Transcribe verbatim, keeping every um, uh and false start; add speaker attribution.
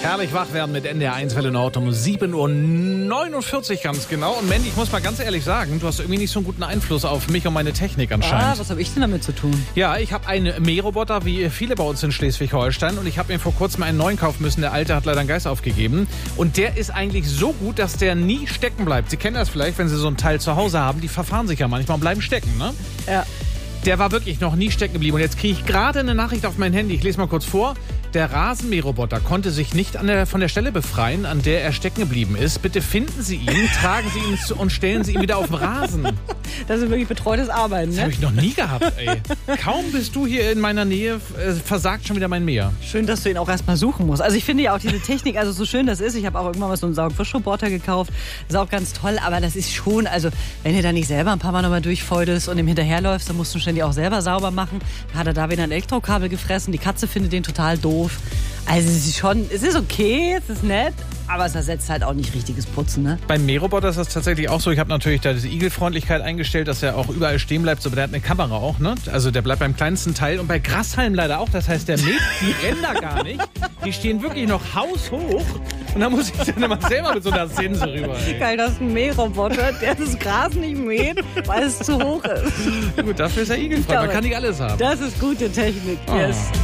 Speaker 1: Herrlich wach werden mit N D R eins Welle Nord um sieben Uhr neunundvierzig ganz genau. Und Mandy, ich muss mal ganz ehrlich sagen, du hast irgendwie nicht so einen guten Einfluss auf mich und meine Technik anscheinend.
Speaker 2: Ah, was habe ich denn damit zu tun?
Speaker 1: Ja, ich habe einen Mähroboter, wie viele bei uns in Schleswig-Holstein. Und ich habe mir vor kurzem einen neuen kaufen müssen. Der alte hat leider einen Geist aufgegeben. Und der ist eigentlich so gut, dass der nie stecken bleibt. Sie kennen das vielleicht, wenn Sie so ein Teil zu Hause haben. Die verfahren sich ja manchmal und bleiben stecken, ne?
Speaker 2: Ja.
Speaker 1: Der war wirklich noch nie stecken geblieben. Und jetzt kriege ich gerade eine Nachricht auf mein Handy. Ich lese mal kurz vor. Der Rasenmäherroboter konnte sich nicht an der, von der Stelle befreien, an der er stecken geblieben ist. Bitte finden Sie ihn, tragen Sie ihn zu und stellen Sie ihn wieder auf den Rasen.
Speaker 2: Das ist wirklich betreutes Arbeiten,
Speaker 1: Das
Speaker 2: ne?
Speaker 1: habe ich noch nie gehabt, ey. Kaum bist du hier in meiner Nähe, äh, versagt schon wieder mein Mäher.
Speaker 2: Schön, dass du ihn auch erstmal suchen musst. Also ich finde ja auch diese Technik, also so schön das ist. Ich habe auch irgendwann mal so einen Saugfischroboter gekauft. Das ist auch ganz toll, aber das ist schon, also wenn du da nicht selber ein paar Mal nochmal durchfeudest und ihm hinterherläufst, dann musst du ständig auch selber sauber machen. Da hat er da wieder ein Elektrokabel gefressen. Die Katze findet den total doof. Also es ist schon, es ist okay, es ist nett, aber es ersetzt halt auch nicht richtiges Putzen, ne?
Speaker 1: Beim Mähroboter ist das tatsächlich auch so. Ich habe natürlich da diese Igelfreundlichkeit eingestellt, dass er auch überall stehen bleibt. Aber der hat eine Kamera auch, ne? Also der bleibt beim kleinsten Teil. Und bei Grashalm leider auch. Das heißt, der mäht die Ränder gar nicht. Die stehen wirklich noch haushoch. Und da muss ich dann immer selber mit so einer Sense rüber. Ey.
Speaker 2: Geil, das ist ein Mähroboter, der das Gras nicht mäht, weil es zu hoch ist.
Speaker 1: Gut, dafür ist er igelfrei. Man kann nicht alles haben.
Speaker 2: Das ist gute Technik.
Speaker 1: Oh.
Speaker 2: Yes.